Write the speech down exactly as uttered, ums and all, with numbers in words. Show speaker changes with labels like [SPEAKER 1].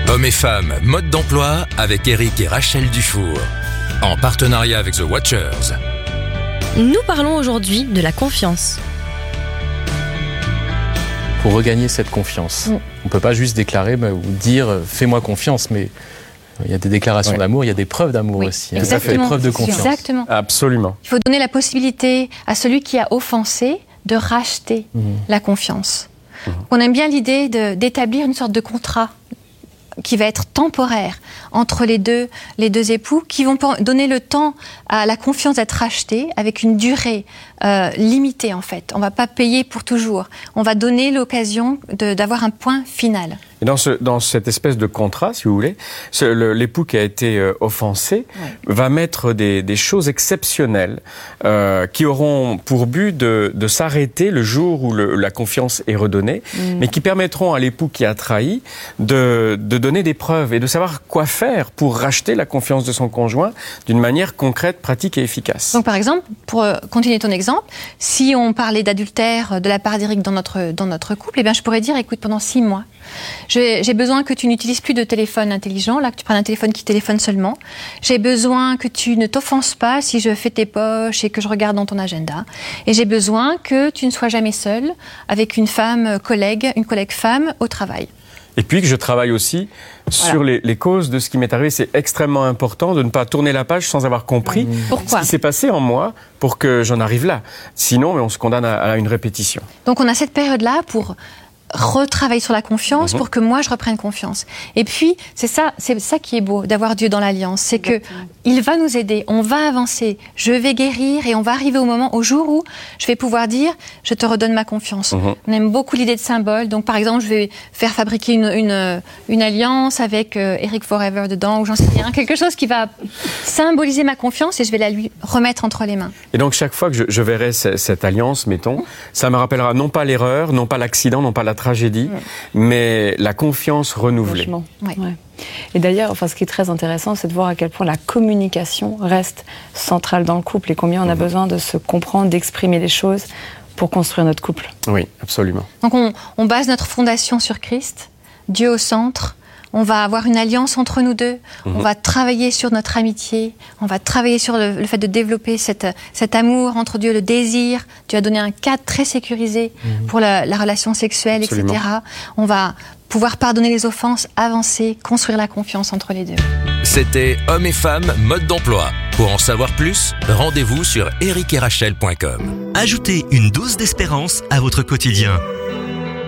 [SPEAKER 1] Hommes et femmes, mode d'emploi avec Eric et Rachel Dufour. En partenariat avec The Watchers.
[SPEAKER 2] Nous parlons aujourd'hui de la confiance.
[SPEAKER 3] Pour regagner cette confiance, mmh. on ne peut pas juste déclarer bah, ou dire « fais-moi confiance », mais il y a des déclarations oui. d'amour, il y a des preuves d'amour oui, aussi. Hein. Des preuves de confiance.
[SPEAKER 4] Exactement.
[SPEAKER 3] Absolument.
[SPEAKER 4] Il faut donner la possibilité à celui qui a offensé de racheter mmh. la confiance. Mmh. On aime bien l'idée de, d'établir une sorte de contrat qui va être temporaire entre les deux, les deux époux, qui vont donner le temps à la confiance d'être rachetée avec une durée euh, limitée en fait. On ne va pas payer pour toujours. On va donner l'occasion de, d'avoir un point final.
[SPEAKER 5] Et dans, ce, dans cette espèce de contrat, si vous voulez, ce, le, l'époux qui a été euh, offensé ouais. va mettre des, des choses exceptionnelles euh, qui auront pour but de, de s'arrêter le jour où le, la confiance est redonnée, mmh. mais qui permettront à l'époux qui a trahi de, de donner des preuves et de savoir quoi faire pour racheter la confiance de son conjoint d'une manière concrète, pratique et efficace.
[SPEAKER 4] Donc par exemple, pour continuer ton exemple, si on parlait d'adultère de la part d'Éric dans notre, dans notre couple, eh bien je pourrais dire, écoute, pendant six mois, J'ai, j'ai besoin que tu n'utilises plus de téléphone intelligent, là, que tu prennes un téléphone qui téléphone seulement. J'ai besoin que tu ne t'offenses pas si je fais tes poches et que je regarde dans ton agenda. Et j'ai besoin que tu ne sois jamais seule avec une femme collègue, une collègue femme au travail.
[SPEAKER 5] Et puis que je travaille aussi voilà. sur les, les causes de ce qui m'est arrivé. C'est extrêmement important de ne pas tourner la page sans avoir compris
[SPEAKER 4] Pourquoi
[SPEAKER 5] ce qui s'est passé en moi pour que j'en arrive là. Sinon, on se condamne à, à une répétition.
[SPEAKER 4] Donc on a cette période-là pour retravailler sur la confiance mmh. pour que moi je reprenne confiance. Et puis c'est ça, c'est ça qui est beau d'avoir Dieu dans l'alliance, c'est que il va nous aider, on va avancer, je vais guérir et on va arriver au moment, au jour où je vais pouvoir dire je te redonne ma confiance. Mmh. On aime beaucoup l'idée de symbole, donc par exemple je vais faire fabriquer une une, une alliance avec euh, Eric Forever dedans ou j'en sais rien, quelque chose qui va symboliser ma confiance et je vais la lui remettre entre les mains.
[SPEAKER 5] Et donc chaque fois que je, je verrai c- cette alliance, mettons, mmh. ça me rappellera non pas l'erreur, non pas l'accident, non pas la tragédie, ouais. mais la confiance renouvelée.
[SPEAKER 6] Ouais. Ouais. Et d'ailleurs, enfin, ce qui est très intéressant, c'est de voir à quel point la communication reste centrale dans le couple et combien on a mmh. besoin de se comprendre, d'exprimer les choses pour construire notre couple.
[SPEAKER 5] Oui, absolument.
[SPEAKER 4] Donc on, on base notre fondation sur Christ, Dieu au centre. On va avoir une alliance entre nous deux, mmh. on va travailler sur notre amitié, on va travailler sur le, le fait de développer cette, cet amour entre Dieu, le désir. Dieu a donné un cadre très sécurisé mmh. pour la, la relation sexuelle, Absolument. et cetera. On va pouvoir pardonner les offenses, avancer, construire la confiance entre les deux.
[SPEAKER 1] C'était Hommes et femmes, mode d'emploi. Pour en savoir plus, rendez-vous sur eric et rachel point com.
[SPEAKER 7] Ajoutez une dose d'espérance à votre quotidien.